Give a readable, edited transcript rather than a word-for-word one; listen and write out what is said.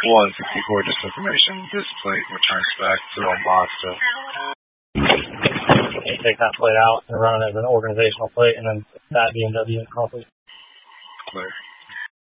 164 disinformation. This plate returns back to a monster. You take that plate out and run it as an organizational plate, and then that BMW and copy. Clear.